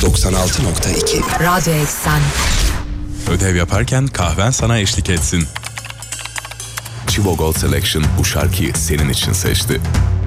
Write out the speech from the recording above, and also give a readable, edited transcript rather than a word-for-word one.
96.2 Radyo Eksen. Ödev yaparken kahven sana eşlik etsin. Chibo Gold Selection bu şarkıyı senin için seçti.